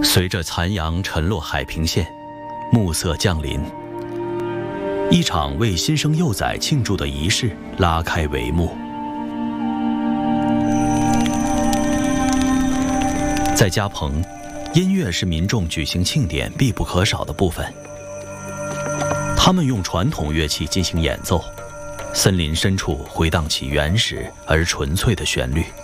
随着残阳沉落海平线，暮色降临，一场为新生幼崽庆祝的仪式拉开帷幕。在家棚，音乐是民众举行庆典必不可少的部分。他们用传统乐器进行演奏，森林深处回荡起原始而纯粹的旋律。